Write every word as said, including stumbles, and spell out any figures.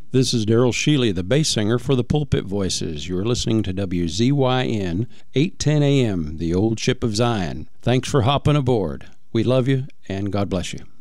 This is Daryl Shealy, the bass singer for the Pulpit Voices. You're listening to W Z Y N, eight ten A M, the Old Ship of Zion. Thanks for hopping aboard. We love you, and God bless you.